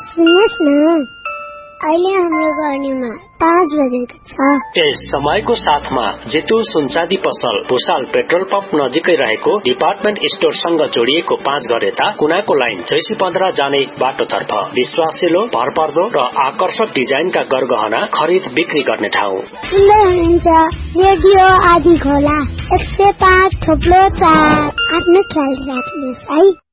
सुन्नुहोस् न, अहिले हाम्रो गर्नेमा 5 बजेको छ। यस समयको साथमा जेतु सुनचाँदी पसल भुसाल पेट्रोल पम्प नजिकै रहेको डिपार्टमेन्ट स्टोरसँग जोडिएको 5 घर यता कुनाको लाइन जैसी 15 जाने बाटोतर्फ विश्वासिलो, भरपर्दो र आकर्षक डिजाइनका गरगहना खरिद बिक्री गर्ने ठाउँ। सुन्दै हुनुहुन्छ रेडियो आदि खोला 105.4। आफ्नो ख्याल राख्नुहोस् है।